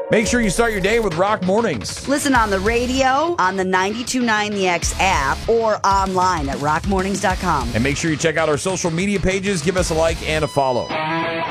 Make sure you start your day with Rock Mornings. Listen on the radio, on the 92.9 The X app, or online at rockmornings.com. And make sure you check out our social media pages. Give us a like and a follow.